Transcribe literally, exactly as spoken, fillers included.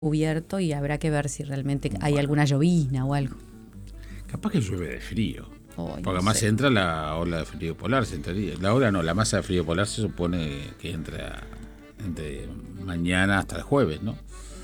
cubierto y habrá que ver si realmente hay alguna llovizna o algo. Capaz que llueve de frío. Ay, Porque no además sé. entra la ola de frío polar, se entraría. La ola no, la masa de frío polar se supone que entra entre mañana hasta el jueves, ¿no?